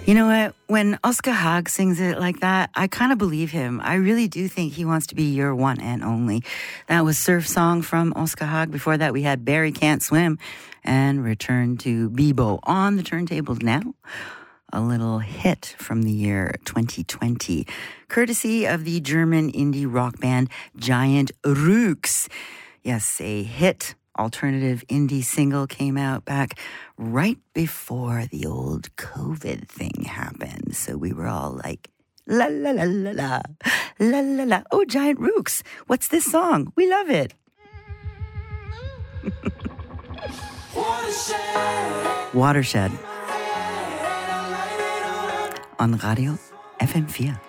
You know what? When Oscar Haag sings it like that, I kind of believe him. I really do think he wants to be your one and only. That was Surf Song from Oscar Haag. Before that, we had Barry Can't Swim and Return to Bebo on the turntables now. A little hit from the year 2020, courtesy of the German indie rock band Giant Rooks. Yes, a hit alternative indie single came out back right before the old COVID thing happened. So we were all like, la la la la la, la la la. Oh, Giant Rooks, what's this song? We love it. Watershed. On Radio FM4.